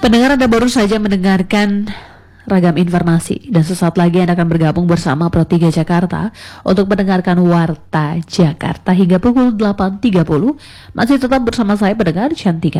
Pendengar, Anda baru saja mendengarkan ragam informasi dan sesaat lagi Anda akan bergabung bersama Pro 3 Jakarta untuk mendengarkan Warta Jakarta hingga pukul 8.30. Masih tetap bersama saya pendengar Cantika.